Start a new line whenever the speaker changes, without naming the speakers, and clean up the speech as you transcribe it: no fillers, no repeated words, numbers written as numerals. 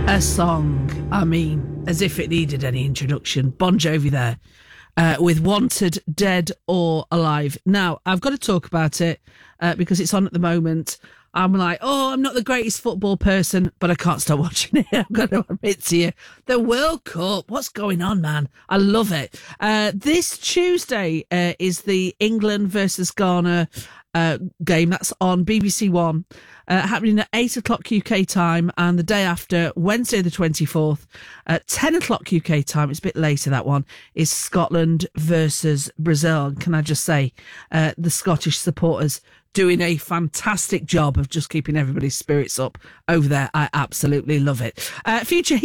A song, I mean, as if it needed any introduction. Bon Jovi there, with Wanted, Dead or Alive. Now, I've got to talk about it because it's on at the moment. I'm like, I'm not the greatest football person, but I can't stop watching it. I've got to admit to you. The World Cup, what's going on, man? I love it. This Tuesday is the England versus Ghana game. That's on BBC One, happening at 8 o'clock UK time, and the day after, Wednesday the 24th, at 10 o'clock UK time, it's a bit later, that one, is Scotland versus Brazil. And can I just say, the Scottish supporters doing a fantastic job of just keeping everybody's spirits up over there. I absolutely love it. Future